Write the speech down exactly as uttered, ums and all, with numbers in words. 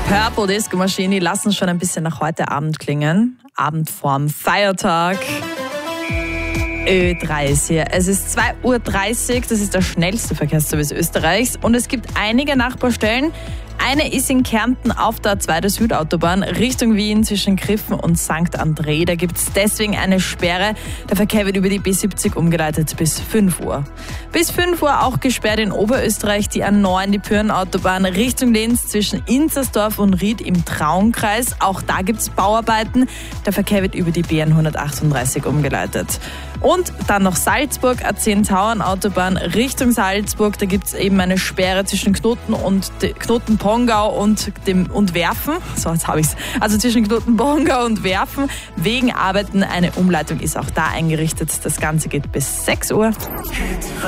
Purple Disco Machine lassen schon ein bisschen nach heute Abend klingen. Abend vorm Feiertag. Ö drei ist hier. Es ist zwei Uhr dreißig, das ist der schnellste Verkehrsservice Österreichs und es gibt einige Nachbarstellen. Eine ist in Kärnten auf der A zwei der Südautobahn Richtung Wien zwischen Griffen und Sankt André. Da gibt es deswegen eine Sperre. Der Verkehr wird über die B siebzig umgeleitet bis fünf Uhr. Bis fünf Uhr auch gesperrt in Oberösterreich die A neun, die Pyrenenautobahn Richtung Linz zwischen Inzersdorf und Ried im Traunkreis. Auch da gibt es Bauarbeiten. Der Verkehr wird über die B hundertachtunddreißig umgeleitet. Und dann noch Salzburg, A zehn Tauernautobahn Richtung Salzburg. Da gibt es eben eine Sperre zwischen Knoten und Knoten Pongau und dem und Werfen. So, jetzt habe ich es. Also zwischen Knoten Pongau und Werfen. Wegen Arbeiten eine Umleitung ist auch da eingerichtet. Das Ganze geht bis sechs Uhr.